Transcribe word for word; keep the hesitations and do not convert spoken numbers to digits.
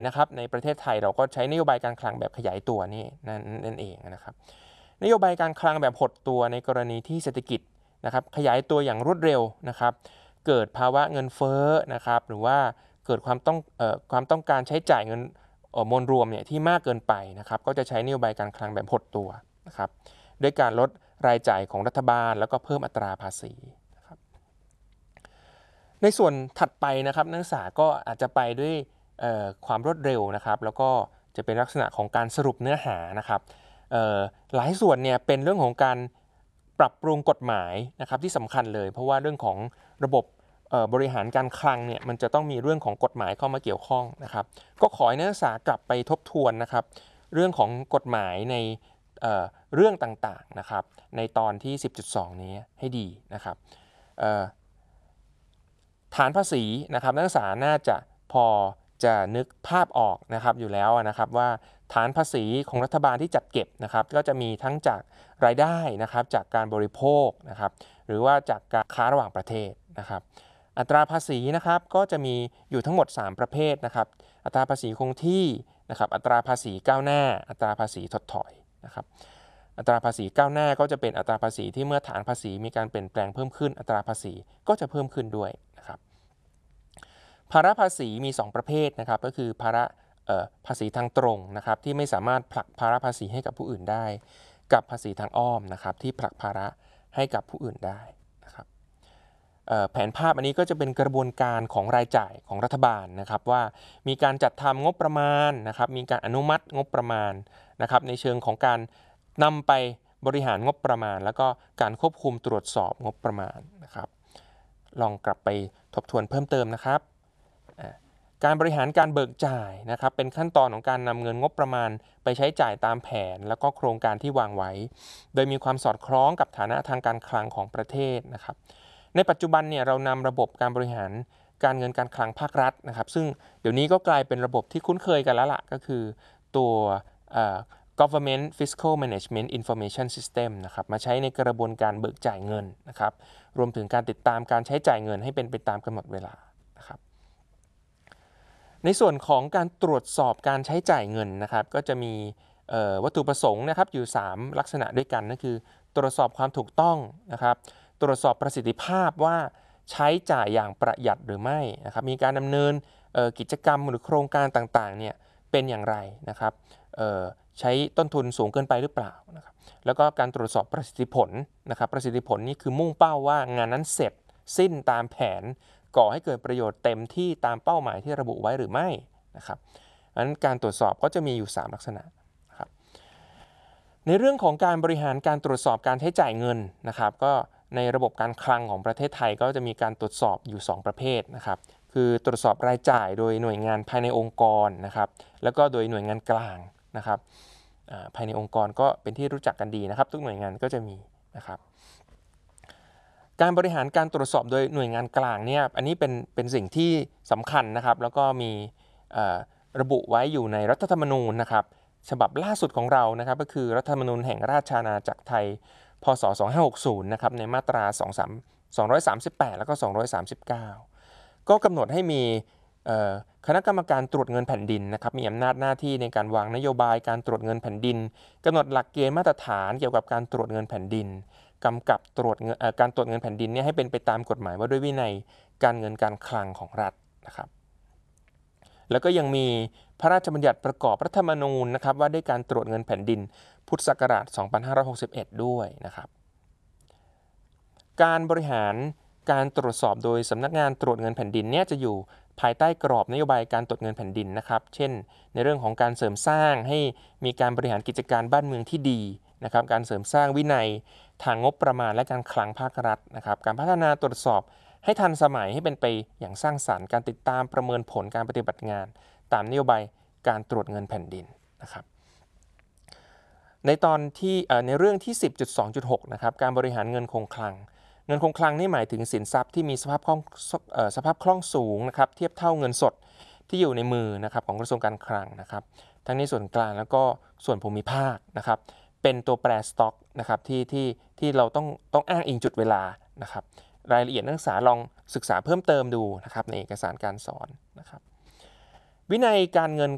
นะครับในประเทศไทยเราก็ใช้นโยบายการคลังแบบขยายตัวนี่นั่นนั่นเองนะครับนโยบายการคลังแบบหดตัวในกรณีที่เศรษฐกิจนะครับขยายตัวอย่างรวดเร็วนะครับเกิดภาวะเงินเฟ้อนะครับหรือว่าเกิดความต้องเอ่อความต้องการใช้จ่ายเงินมวลรวมเนี่ยที่มากเกินไปนะครับก็จะใช้นโยบายการคลังแบบหดตัวนะครับด้วยการลดรายจ่ายของรัฐบาลแล้วก็เพิ่มอัตราภาษีนะครับในส่วนถัดไปนะครับนักศึกษาก็อาจจะไปด้วยความรวดเร็วนะครับแล้วก็จะเป็นลักษณะของการสรุปเนื้อหานะครับหลายส่วนเนี่ยเป็นเรื่องของการปรับปรุงกฎหมายนะครับที่สำคัญเลยเพราะว่าเรื่องของระบบบริหารการคลังเนี่ยมันจะต้องมีเรื่องของกฎหมายเข้ามาเกี่ยวข้องนะครับก็ขอให้นักศึกษากลับไปทบทวนนะครับเรื่องของกฎหมายในเอ่อเรื่องต่างๆนะครับในตอนที่ สิบจุดสอง นี้ให้ดีนะครับฐานภาษีนะครับนักศึกษาน่าจะพอจะนึกภาพออกนะครับอยู่แล้วนะครับว่าฐานภาษีของรัฐบาลที่จัดเก็บนะครับก็จะมีทั้งจากรายได้นะครับจากการบริโภคนะครับหรือว่าจากการค้าระหว่างประเทศนะครับอัตราภาษีนะครับก็จะมีอยู่ทั้งหมดสามประเภทนะครับอัตราภาษีคงที่นะครับอัตราภาษีก้าวหน้าอัตราภาษีถดถอยนะครับอัตราภาษีก้าวหน้าก็จะเป็นอัตราภาษีที่เมื่อฐานภาษีมีการเปลี่ยนแปลงเพิ่มขึ้นอัตราภาษีก็จะเพิ่มขึ้นด้วยนะครับภาระภาษีมีสองประเภทนะครับก็คือภาระภาษีทางตรงนะครับที่ไม่สามารถผลักภาระภาษีให้กับผู้อื่นได้กับภาษีทางอ้อมนะครับที่ผลักภาระให้กับผู้อื่นได้นะครับแผนภาพอันนี้ก็จะเป็นกระบวนการของรายจ่ายของรัฐบาลนะครับว่ามีการจัดทำงบประมาณนะครับมีการอนุมัติงบประมาณนะครับในเชิงของการนำไปบริหารงบประมาณแล้วก็การควบคุมตรวจสอบงบประมาณนะครับลองกลับไปทบทวนเพิ่มเติมนะครับการบริหารการเบิกจ่ายนะครับเป็นขั้นตอนของการนำเงินงบประมาณไปใช้จ่ายตามแผนแล้วก็โครงการที่วางไว้โดยมีความสอดคล้องกับฐานะทางการคลังของประเทศนะครับในปัจจุบันเนี่ยเรานำระบบการบริหารการเงินการคลังภาครัฐนะครับซึ่งเดี๋ยวนี้ก็กลายเป็นระบบที่คุ้นเคยกันแล้วล่ะก็คือตัว government fiscal management information system นะครับมาใช้ในกระบวนการเบิกจ่ายเงินนะครับรวมถึงการติดตามการใช้จ่ายเงินให้เป็นไปตามกำหนดเวลานะครับในส่วนของการตรวจสอบการใช้จ่ายเงินนะครับก็จะมีวัตถุประสงค์นะครับอยู่สามลักษณะด้วยกันนั่นคือตรวจสอบความถูกต้องนะครับตรวจสอบประสิทธิภาพว่าใช้จ่ายอย่างประหยัดหรือไม่นะครับมีการดำเนินกิจกรรมหรือโครงการต่างๆเนี่ยเป็นอย่างไรนะครับใช้ต้นทุนสูงเกินไปหรือเปล่านะครับแล้วก็การตรวจสอบประสิทธิผลนะครับประสิทธิผลนี่คือมุ่งเป้าว่างานนั้นเสร็จสิ้นตามแผนก่อให้เกิดประโยชน์เต็มที่ตามเป้าหมายที่ระบุไว้หรือไม่นะครับงั้นการตรวจสอบก็จะมีอยู่สามลักษณะนะครับในเรื่องของการบริหารการตรวจสอบการใช้จ่ายเงินนะครับก็ในระบบการคลังของประเทศไทยก็จะมีการตรวจสอบอยู่สองประเภทนะครับคือตรวจสอบรายจ่ายโดยหน่วยงานภายในองค์กรนะครับแล้วก็โดยหน่วยงานกลางนะครับภายในองค์กรก็เป็นที่รู้จักกันดีนะครับทุกหน่วยงานก็จะมีนะครับการบริหารการตรวจสอบโดยหน่วยงานกลางเนี่ยอันนี้เป็นเป็นสิ่งที่สำคัญนะครับแล้วก็มีระบุไว้อยู่ในรัฐธรรมนูญนะครับฉบับล่าสุดของเรานะครับก็คือรัฐธรรมนูญแห่งราชอาณาจักรไทยพ.ศ. สองพันห้าร้อยหกสิบนะครับในมาตราสองร้อยสามสิบแปดแล้วก็สองร้อยสามสิบเก้าก็กำหนดให้มีคณะกรรมการตรวจเงินแผ่นดินนะครับมีอำนาจหน้าที่ในการวางนโยบายการตรวจเงินแผ่นดินกำหนดหลักเกณฑ์มาตรฐานเกี่ยวกับการตรวจเงินแผ่นดินกำกับตรวจการตรวจเงินแผ่นดินเนี่ยให้เป็นไปตามกฎหมายว่าด้วยวินัยการเงินการคลังของรัฐนะครับแล้วก็ยังมีพระราชบัญญัติประกอบรัฐธรรมนูญนะครับว่าด้วยการตรวจเงินแผ่นดินพุทธศักราชสองพันห้าร้อยหกสิบเอ็ดด้วยนะครับการบริหารการตรวจสอบโดยสำนักงานตรวจเงินแผ่นดินเนี่ยจะอยู่ภายใต้กรอบนโยบายการตรวจเงินแผ่นดินนะครับเช่นในเรื่องของการเสริมสร้างให้มีการบริหารกิจการบ้านเมืองที่ดีนะครับการเสริมสร้างวินัยทางงบประมาณและการคลังภาครัฐนะครับการพัฒนาตรวจสอบให้ทันสมัยให้เป็นไปอย่างสร้างสรรค์การติดตามประเมินผลการปฏิบัติงานตามนโยบายการตรวจเงินแผ่นดินนะครับในตอนที่ในเรื่องที่ สิบจุดสองจุดหก นะครับการบริหารเงินคงคลังเงินคงคลังนี่หมายถึงสินทรัพย์ที่มีสภาพคล่องสภาพคล่องสูงนะครับเทียบเท่าเงินสดที่อยู่ในมือนะครับของกระทรวงการคลังนะครับทั้งในส่วนกลางแล้วก็ส่วนภูมิภาคนะครับเป็นตัวแปรสต็อกนะครับที่ที่ที่เราต้องต้องอ้างอิงจุดเวลานะครับรายละเอียดนักศึกษาลองศึกษาเพิ่มเติมดูนะครับในเอกสารการสอนนะครับวินัยการเงิน